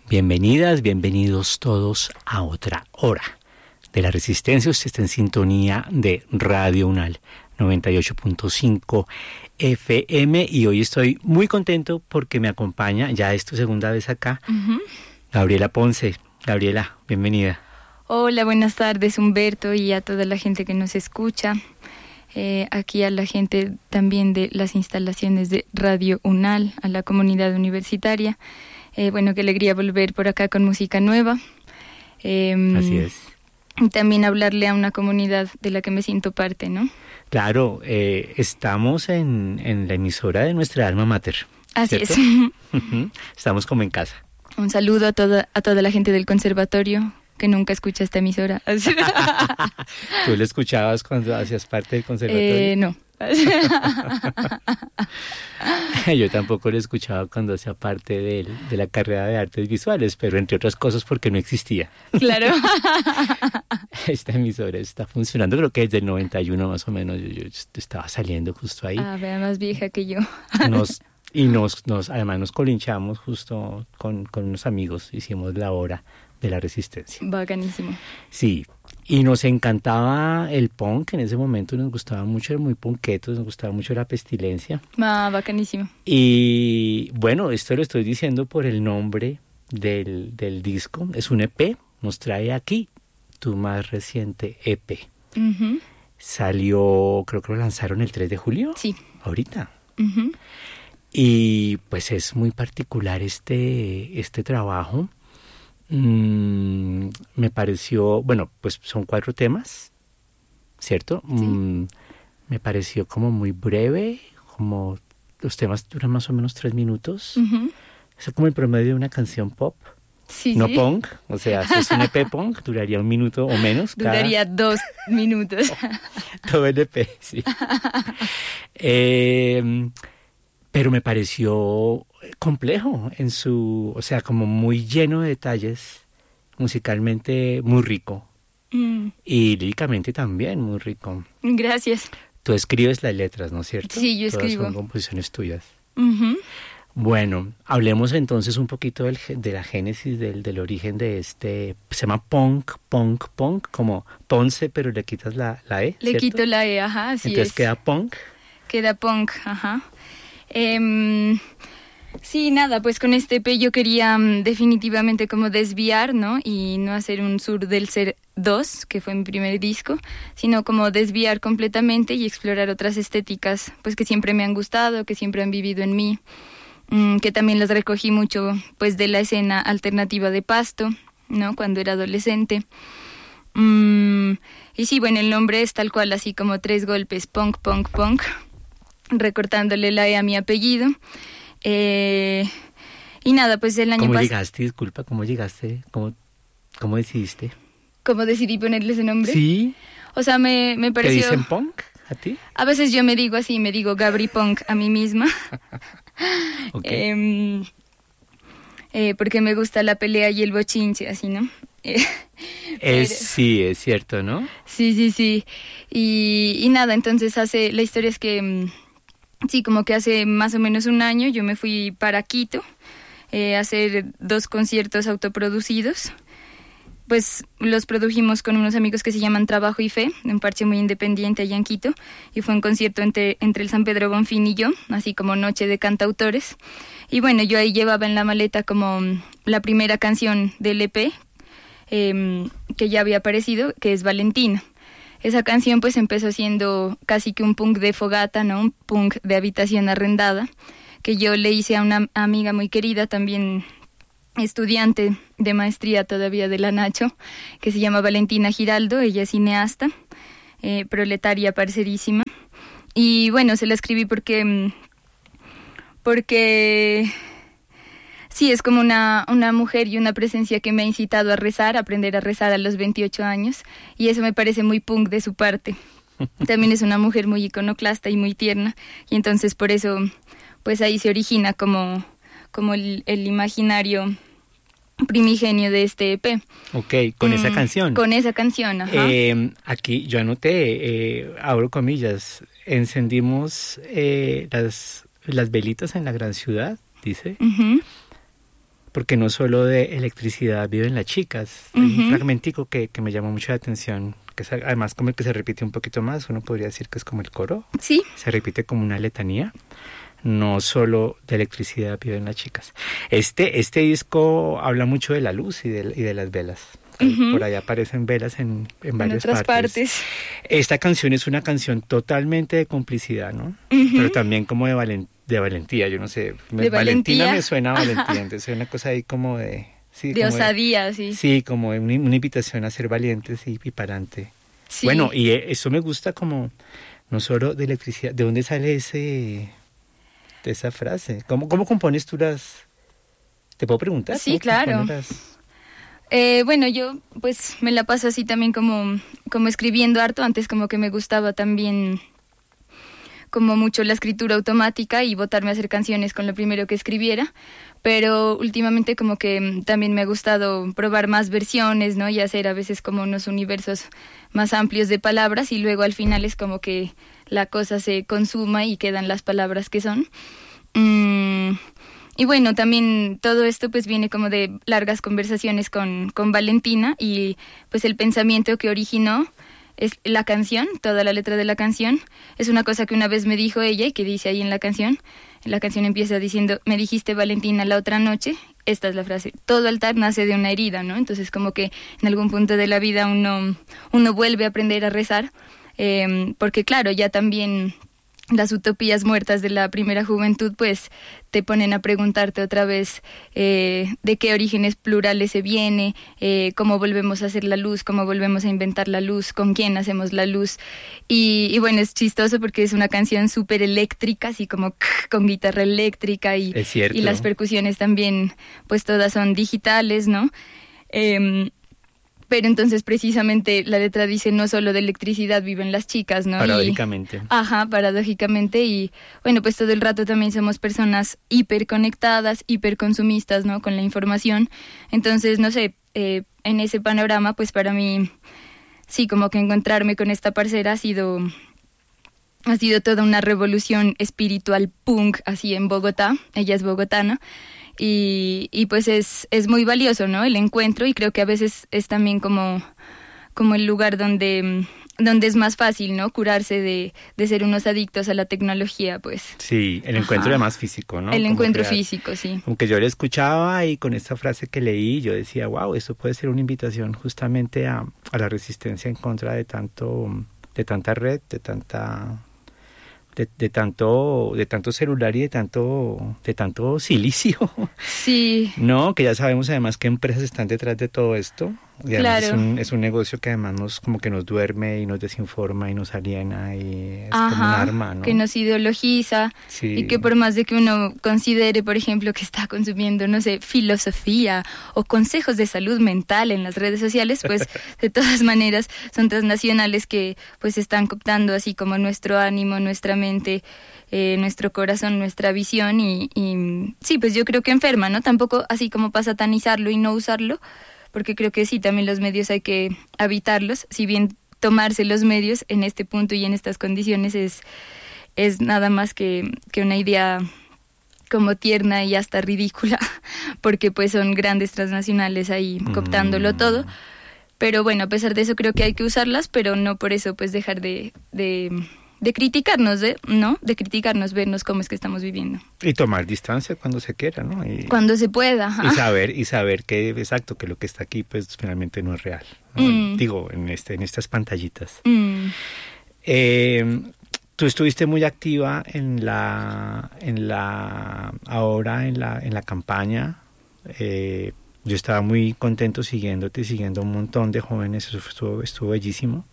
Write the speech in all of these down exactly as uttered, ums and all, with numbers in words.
Bienvenidas, bienvenidos todos a otra hora de la Resistencia. Usted está en sintonía de Radio Unal noventa y ocho punto cinco F M y hoy estoy muy contento porque me acompaña, ya es tu segunda vez acá, uh-huh. Gabriela Ponce. Gabriela, bienvenida. Hola, buenas tardes Humberto y a toda la gente que nos escucha. Eh, aquí a la gente también de las instalaciones de Radio Unal, a la comunidad universitaria. Eh, bueno, qué alegría volver por acá con música nueva. Eh, Así es. Y también hablarle a una comunidad de la que me siento parte, ¿no? Claro, eh, estamos en, en la emisora de nuestra alma mater. Así ¿cierto? es. Estamos como en casa. Un saludo a toda, a toda la gente del conservatorio que nunca escucha esta emisora. ¿Tú lo escuchabas cuando hacías parte del conservatorio? Eh, no. Yo tampoco lo escuchaba cuando hacía parte de, de la carrera de artes visuales, pero entre otras cosas porque no existía. Claro. Esta emisora está funcionando, creo que desde el noventa y uno más o menos, yo, yo estaba saliendo justo ahí. Ah, vea, más vieja que yo. Nos, y nos, nos, además nos colinchamos justo con, con unos amigos, hicimos la hora de la Resistencia. Bacanísimo. Sí, y nos encantaba el punk, en ese momento nos gustaba mucho, era muy punketos, nos gustaba mucho La Pestilencia. Ah, bacanísimo. Y bueno, esto lo estoy diciendo por el nombre del, del disco, es un E P, nos trae aquí tu más reciente E P. Uh-huh. Salió, creo que lo lanzaron el tres de julio. Sí. Ahorita. Uh-huh. Y pues es muy particular este, este trabajo. Mm, me pareció, bueno, pues son cuatro temas, ¿cierto? Sí. Mm, me pareció como muy breve, como los temas duran más o menos tres minutos. Uh-huh. Es como el promedio de una canción pop, sí, no sí. punk, o sea, si es un E P punk, duraría un minuto o menos. Duraría cada... dos minutos. Todo el E P, sí. eh, pero me pareció complejo en su, o sea, como muy lleno de detalles, musicalmente muy rico mm. y líricamente también muy rico. Gracias. Tú escribes las letras, ¿no es cierto? Sí, yo Todas escribo. Son composiciones tuyas. Uh-huh. Bueno, hablemos entonces un poquito del, de la génesis, del, del origen de este, se llama punk, punk, punk, como Ponce, pero le quitas la, la E, Le ¿cierto? quito la E, ajá, así Entonces es. queda punk. Queda punk, ajá. Eh, sí, nada, pues con este E P yo quería um, definitivamente como desviar, ¿no? Y no hacer un Sur del Ser dos, que fue mi primer disco, sino como desviar completamente y explorar otras estéticas, pues que siempre me han gustado, que siempre han vivido en mí, um, que también las recogí mucho, pues de la escena alternativa de Pasto, ¿no? Cuando era adolescente. Um, y sí, bueno, el nombre es tal cual, así como tres golpes, punk, punk, punk, recortándole la E a mi apellido. Eh, y nada, pues el año pasado... ¿Cómo pas- llegaste? Disculpa, ¿cómo llegaste? ¿Cómo, cómo decidiste? ¿Cómo decidí ponerle ese nombre? Sí. O sea, me, me pareció... ¿Te dicen punk a ti? A veces yo me digo así, me digo Gabri Punk a mí misma. Okay. eh, eh, porque me gusta la pelea y el bochinche, así, ¿no? Eh, es, pero... Sí, es cierto, ¿no? Sí, sí, sí. Y, y nada, entonces hace... La historia es que... Sí, como que hace más o menos un año yo me fui para Quito eh, a hacer dos conciertos autoproducidos. Pues los produjimos con unos amigos que se llaman Trabajo y Fe, un parche muy independiente allá en Quito. Y fue un concierto entre, entre el San Pedro Bonfín y yo, así como noche de cantautores. Y bueno, yo ahí llevaba en la maleta como la primera canción del E P eh, que ya había aparecido, que es Valentina. Esa canción pues empezó siendo casi que un punk de fogata, ¿no? Un punk de habitación arrendada, que yo le hice a una amiga muy querida, también estudiante de maestría todavía de la Nacho, que se llama Valentina Giraldo. Ella es cineasta, eh, proletaria parcerísima. Y bueno, se la escribí porque... porque sí, es como una, una mujer y una presencia que me ha incitado a rezar, a aprender a rezar a los veintiocho años, y eso me parece muy punk de su parte. También es una mujer muy iconoclasta y muy tierna, y entonces por eso, pues ahí se origina como, como el, el imaginario primigenio de este E P. Ok, con mm, esa canción. Con esa canción, ajá. Eh, aquí yo anoté, eh, abro comillas, encendimos eh, las, las velitas en la gran ciudad, dice. Uh-huh. porque no solo de electricidad viven las chicas. Hay Ujú. un fragmentico que, que me llamó mucho la atención, que es además como el que se repite un poquito más, uno podría decir que es como el coro, Sí, se repite como una letanía. No solo de electricidad viven las chicas. Este, este disco habla mucho de la luz y de, y de las velas. Ujú. Por ahí aparecen velas en, en en varias otras partes. partes. Esta canción es una canción totalmente de complicidad, ¿no? Ujú. Pero también como de, valen- de valentía, yo no sé. Me- De Valentina valentía. me suena a valentía, Ajá. entonces es una cosa ahí como de... Sí, De como osadía, sí. Sí, como de una, una invitación a ser valientes y, y para adelante. Sí. Bueno, y eh, eso me gusta como, no solo de electricidad, ¿de dónde sale ese, de esa frase? ¿Cómo, cómo compones tú las... ¿Te puedo preguntar? Sí, ¿Cómo claro. compones las- Eh, bueno, yo pues me la paso así también como, como escribiendo harto. Antes como que me gustaba también como mucho la escritura automática y botarme a hacer canciones con lo primero que escribiera, pero últimamente como que mm, también me ha gustado probar más versiones, ¿no? Y hacer a veces como unos universos más amplios de palabras y luego al final es como que la cosa se consuma y quedan las palabras que son. Mm, y bueno, también todo esto pues viene como de largas conversaciones con, con Valentina y pues el pensamiento que originó es la canción, toda la letra de la canción. Es una cosa que una vez me dijo ella y que dice ahí en la canción. La canción empieza diciendo, me dijiste Valentina la otra noche. Esta es la frase, todo altar nace de una herida, ¿no? Entonces como que en algún punto de la vida uno, uno vuelve a aprender a rezar, eh, porque claro, ya también las utopías muertas de la primera juventud pues te ponen a preguntarte otra vez eh, de qué orígenes plurales se viene, eh, cómo volvemos a hacer la luz, cómo volvemos a inventar la luz, con quién hacemos la luz. Y, y bueno, es chistoso porque es una canción súper eléctrica, así como con guitarra eléctrica y, Es cierto. y las percusiones también pues todas son digitales, ¿no? Eh, Pero entonces precisamente la letra dice no solo de electricidad viven las chicas, ¿no? Paradójicamente. Y, ajá, paradójicamente. Y bueno, pues todo el rato también somos personas hiperconectadas, hiperconsumistas, ¿no? Con la información. Entonces, no sé, eh, en ese panorama, pues para mí, sí, como que encontrarme con esta parcera ha sido... Ha sido toda una revolución espiritual punk, así en Bogotá. Ella es bogotana. Y, y pues es, es muy valioso, ¿no? El encuentro, y creo que a veces es también como, como el lugar donde, donde es más fácil, ¿no? Curarse de, de ser unos adictos a la tecnología, pues. Sí, el encuentro Ajá. además físico, ¿no? El Como encuentro crear- físico, sí. Como que yo le escuchaba y con esta frase que leí yo decía, wow, esto puede ser una invitación justamente a, a la resistencia en contra de tanto, de tanta red, de tanta... De, de tanto de tanto celular y de tanto de tanto silicio, Sí, no, que ya sabemos además qué empresas están detrás de todo esto, y además Claro. es un, es un negocio que además nos como que nos duerme y nos desinforma y nos aliena y es como un ajá, arma, ¿no? que nos ideologiza. Sí. Y que por más de que uno considere, por ejemplo, que está consumiendo, no sé, filosofía o consejos de salud mental en las redes sociales, pues de todas maneras son transnacionales que pues están cooptando así como nuestro ánimo, nuestra mente, eh, nuestro corazón, nuestra visión y, y sí, pues yo creo que enferma, ¿no? Tampoco así como para satanizarlo y no usarlo, porque creo que sí, también los medios hay que habitarlos, si bien tomarse los medios en este punto y en estas condiciones es, es nada más que, que una idea como tierna y hasta ridícula, porque pues son grandes transnacionales ahí cooptándolo Mm. todo. Pero bueno, a pesar de eso creo que hay que usarlas, pero no por eso pues dejar de, de, de criticarnos, ¿de? ¿no? De criticarnos, vernos cómo es que estamos viviendo. Y tomar distancia cuando se quiera, ¿no? Y, Cuando se pueda. Ajá. y saber y saber que exacto que lo que está aquí pues finalmente no es real, ¿no? Mm. Digo en este en estas pantallitas. Mm, Eh, tú estuviste muy activa en la en la ahora en la en la campaña. Eh, yo estaba muy contento siguiéndote y siguiendo un montón de jóvenes, eso estuvo, estuvo bellísimo.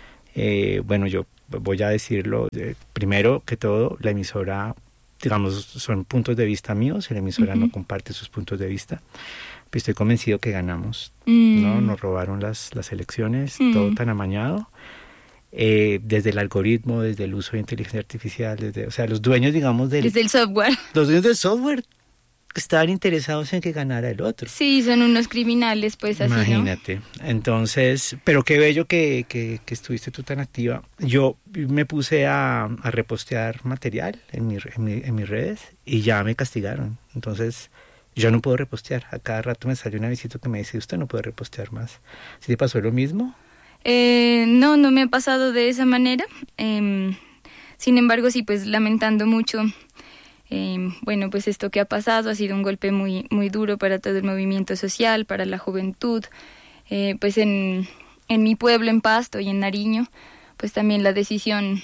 Eh, bueno, yo voy a decirlo, eh, primero que todo, la emisora, digamos, son puntos de vista míos, y la emisora Ujú. no comparte sus puntos de vista, pero estoy convencido que ganamos, mm, ¿no? Nos robaron las, las elecciones, Mm. todo tan amañado, eh, desde el algoritmo, desde el uso de inteligencia artificial, desde, o sea, los dueños, digamos, del, desde el software. los dueños del software estaban interesados en que ganara el otro. Sí, son unos criminales, pues así, ¿no? Imagínate. Entonces, pero qué bello que, que, que estuviste tú tan activa. Yo me puse a, a repostear material en, mi, en, mi, en mis redes y ya me castigaron. Entonces, Yo no puedo repostear. A cada rato me sale un avisito que me dice, usted no puede repostear más. ¿Sí te pasó lo mismo? Eh, no, no me ha pasado de esa manera. Eh, sin embargo, sí, pues lamentando mucho, eh, bueno, pues esto que ha pasado ha sido un golpe muy, muy duro para todo el movimiento social, para la juventud. Eh, pues en, en mi pueblo, en Pasto y en Nariño, pues también la decisión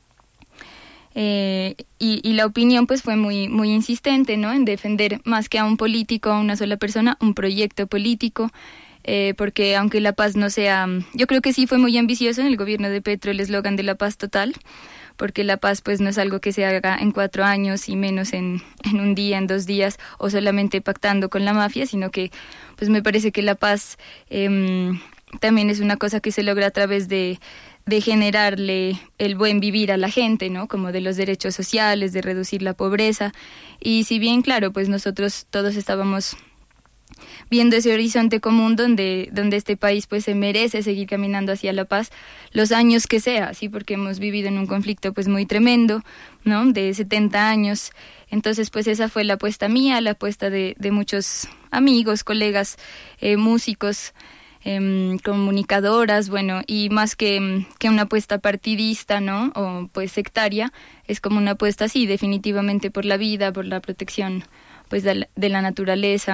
eh, y, y la opinión pues fue muy, muy insistente, ¿no? En defender más que a un político, a una sola persona, un proyecto político. Eh, porque aunque la paz no sea, yo creo que sí fue muy ambicioso en el gobierno de Petro el eslogan de la paz total, porque la paz pues no es algo que se haga en cuatro años y menos en, en un día, en dos días o solamente pactando con la mafia, sino que pues me parece que la paz eh, también es una cosa que se logra a través de, de generarle el buen vivir a la gente, ¿no? Como de los derechos sociales, de reducir la pobreza. Y si bien, claro, pues nosotros todos estábamos viendo ese horizonte común donde, donde este país pues se merece seguir caminando hacia la paz los años que sea, sí, porque hemos vivido en un conflicto pues muy tremendo, ¿no? De setenta años. Entonces pues esa fue la apuesta mía, la apuesta de, de muchos amigos, colegas, eh, músicos, eh, comunicadoras, bueno, y más que, que una apuesta partidista, ¿no? O pues sectaria, es como una apuesta, sí, definitivamente por la vida, por la protección pues de la, de la naturaleza.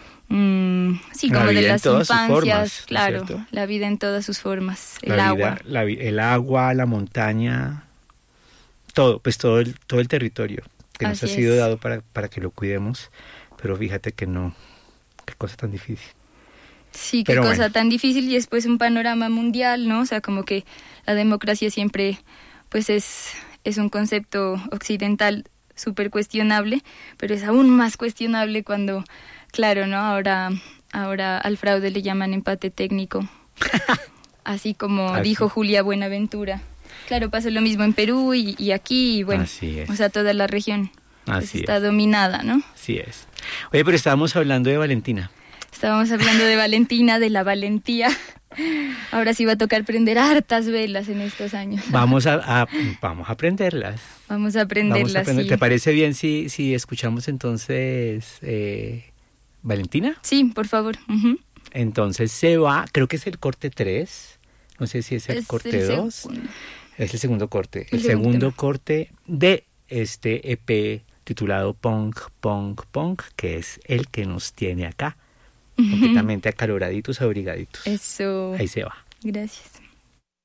Mm, sí, como de las infancias, formas, claro, ¿cierto? La vida en todas sus formas, el la agua. Vida, la, el agua, la montaña, todo, pues todo el, todo el territorio que nos Así ha sido es. dado para, para que lo cuidemos, pero fíjate que no, qué cosa tan difícil. Sí, qué pero cosa bueno. tan difícil y después un panorama mundial, ¿no? O sea, como que la democracia siempre, pues es, es un concepto occidental súper cuestionable, pero es aún más cuestionable cuando... Claro, ¿no? Ahora, ahora al fraude le llaman empate técnico, así como así. dijo Julia Buenaventura. Claro, pasa lo mismo en Perú y, y aquí, y bueno, así es. O sea, toda la región pues está es. dominada, ¿no? Así es. Oye, pero estábamos hablando de Valentina. Estábamos hablando de Valentina, de la valentía. Ahora sí va a tocar prender hartas velas en estos años. Vamos a, a vamos a prenderlas. Vamos a prenderlas, vamos a aprender. Sí. ¿Te parece bien si, si escuchamos entonces... Eh, ¿Valentina? Sí, por favor. Uh-huh. Entonces se va, creo que es el corte tres, no sé si es el es corte dos. Es el segundo corte. El, el segundo, segundo corte de este E P titulado Punk, Punk, Punk, que es el que nos tiene acá, uh-huh. completamente acaloraditos, abrigaditos. Eso. Ahí se va. Gracias.